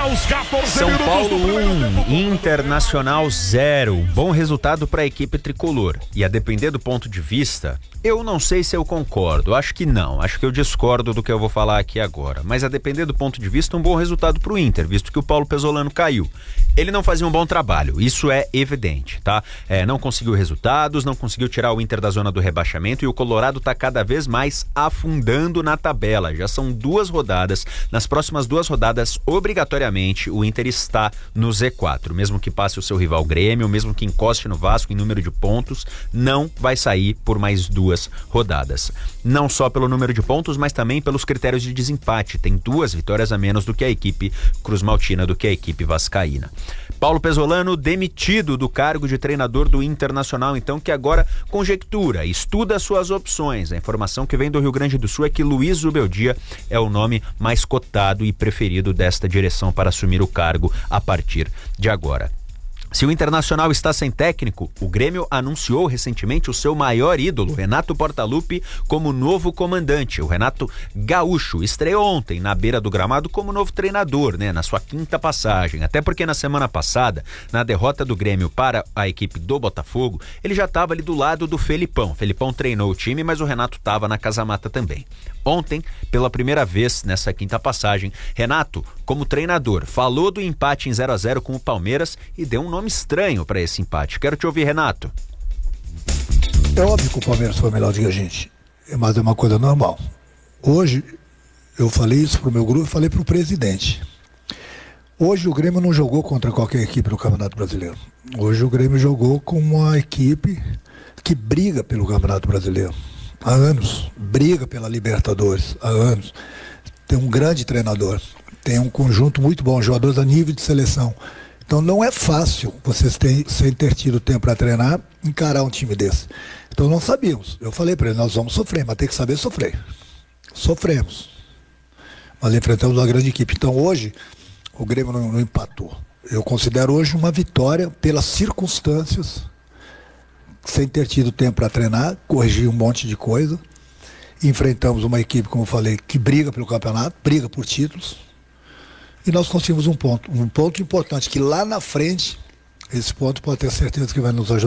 aos 14 São minutos Paulo do primeiro tempo. 1, Internacional 0. Bom resultado para a equipe tricolor. E a depender do ponto de vista, eu não sei se eu concordo. Acho que não. Acho que eu discordo do que eu vou falar aqui agora. Mas a depender do ponto de vista, um bom resultado para o Inter, visto que o Paulo Pesolano caiu. Ele não fazia um bom trabalho, isso é evidente, tá? Não conseguiu resultados, não conseguiu tirar o Inter da zona do rebaixamento e o Colorado tá cada vez mais afundando na tabela. Já são 2 rodadas. Nas próximas 2 rodadas, obrigatoriamente, o Inter está no Z4. Mesmo que passe o seu rival Grêmio, mesmo que encoste no Vasco em número de pontos, não vai sair por mais 2 rodadas. Não só pelo número de pontos, mas também pelos critérios de desempate. Tem 2 vitórias a menos do que a equipe cruzmaltina, do que a equipe vascaína. Paulo Pesolano demitido do cargo de treinador do Internacional, então, que agora conjectura, estuda suas opções. A informação que vem do Rio Grande do Sul é que Luiz Zubeldia é o nome mais cotado e preferido desta direção para assumir o cargo a partir de agora. Se o Internacional está sem técnico, o Grêmio anunciou recentemente o seu maior ídolo, Renato Portaluppi, como novo comandante. O Renato Gaúcho estreou ontem na beira do gramado como novo treinador, na sua 5ª passagem. Até porque na semana passada, na derrota do Grêmio para a equipe do Botafogo, ele já estava ali do lado do Felipão. Felipão treinou o time, mas o Renato estava na casa-mata também. Ontem, pela primeira vez nessa 5ª passagem, Renato, como treinador, falou do empate em 0-0 com o Palmeiras e deu um nome estranho para esse empate. Quero te ouvir, Renato. É óbvio que o Palmeiras foi melhor do que a gente, mas é uma coisa normal. Hoje, eu falei isso pro meu grupo e falei pro presidente. Hoje o Grêmio não jogou contra qualquer equipe no Campeonato Brasileiro. Hoje o Grêmio jogou com uma equipe que briga pelo Campeonato Brasileiro. Há anos, briga pela Libertadores, há anos. Tem um grande treinador, tem um conjunto muito bom, jogadores a nível de seleção. Então não é fácil vocês sem ter tido tempo para treinar, encarar um time desse. Então não sabíamos. Eu falei para eles, nós vamos sofrer, mas tem que saber sofrer. Sofremos. Mas enfrentamos uma grande equipe. Então hoje, o Grêmio não empatou. Eu considero hoje uma vitória pelas circunstâncias, sem ter tido tempo para treinar, corrigir um monte de coisa. Enfrentamos uma equipe, como eu falei, que briga pelo campeonato, briga por títulos. E nós conseguimos um ponto importante, que lá na frente, esse ponto pode ter certeza que vai nos ajudar.